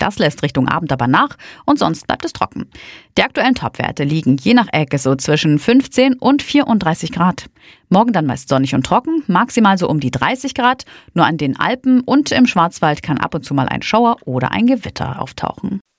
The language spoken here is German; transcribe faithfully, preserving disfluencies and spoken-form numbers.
Das lässt Richtung Abend aber nach und sonst bleibt es trocken. Die aktuellen Topwerte liegen je nach Ecke so zwischen fünfzehn und vierunddreißig Grad. Morgen dann meist sonnig und trocken, maximal so um die dreißig Grad. Nur an den Alpen und im Schwarzwald kann ab und zu mal ein Schauer oder ein Gewitter auftauchen.